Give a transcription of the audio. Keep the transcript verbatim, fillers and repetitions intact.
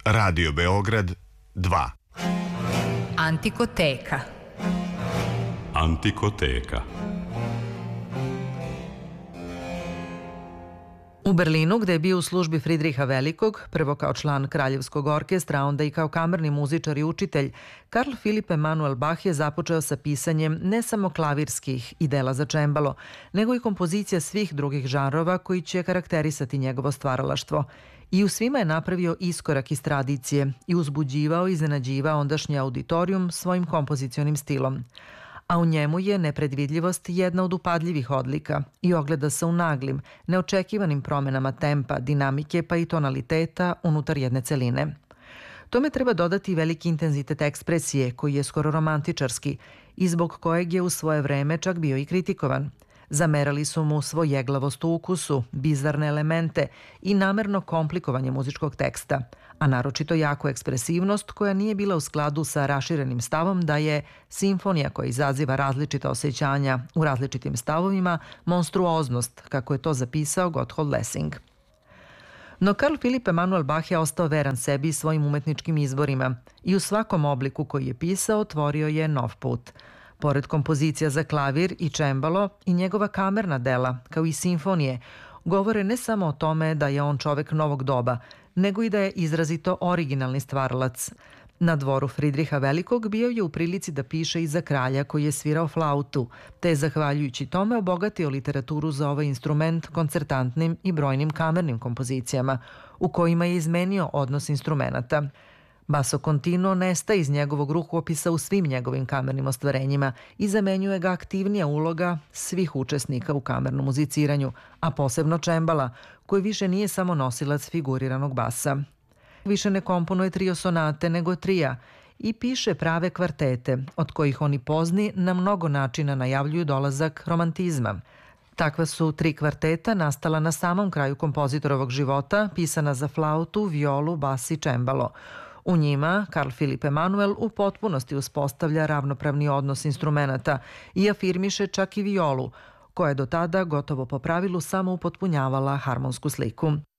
Radio Beograd dva. Antikoteka. Antikoteka. U Berlinu, gde je bio u službi Fridriha Velikog, prvo kao član Kraljevskog orkestra, onda i kao kamerni muzičar i učitelj, Karl Philipp Emanuel Bach je započeo sa pisanjem ne samo klavirskih i dela za čembalo, nego i kompozicija svih drugih žanrova koji će karakterisati njegovo stvaralaštvo. I u svima je napravio iskorak iz tradicije i uzbuđivao i iznenađivao ondašnji auditorijum svojim kompozicionim stilom. A u njemu je nepredvidljivost jedna od upadljivih odlika i ogleda se u naglim, neočekivanim promenama tempa, dinamike pa i tonaliteta unutar jedne celine. Tome treba dodati veliki intenzitet ekspresije koji je skoro romantičarski i zbog kojeg je u svoje vreme čak bio i kritikovan. Zamerali su mu svojeglavost u ukusu, bizarne elemente i namerno komplikovanje muzičkog teksta, a naročito jaku ekspresivnost koja nije bila u skladu sa raširenim stavom da je simfonija koja izaziva različita osjećanja u različitim stavovima monstruoznost, kako je to zapisao Gotthold Lessing. No Karl Philipp Emanuel Bach je ostao veran sebi i svojim umetničkim izborima i u svakom obliku koji je pisao otvorio je nov put. Pored kompozicija za klavir i čembalo i njegova kamerna dela, kao i simfonije, govore ne samo o tome da je on čovek novog doba, nego i da je izrazito originalni stvaralac. Na dvoru Fridriha Velikog bio je u prilici da piše i za kralja koji je svirao flautu, te je zahvaljujući tome obogatio literaturu za ovaj instrument koncertantnim i brojnim kamernim kompozicijama, u kojima je izmenio odnos instrumenata. Basso continuo nestaje iz njegovog rukopisa u svim njegovim kamernim ostvarenjima i zamenjuje ga aktivnija uloga svih učesnika u kamernom muziciranju, a posebno čembala, koji više nije samo nosilac figuriranog basa. Više ne komponuje trio sonate nego trija i piše prave kvartete, od kojih oni pozni na mnogo načina najavljuju dolazak romantizma. Takva su tri kvarteta nastala na samom kraju kompozitorovog života, pisana za flautu, violu, bas i čembalo. U njima Karl Philipp Emanuel u potpunosti uspostavlja ravnopravni odnos instrumenata i afirmiše čak i violu, koja je do tada gotovo po pravilu samo upotpunjavala harmonsku sliku.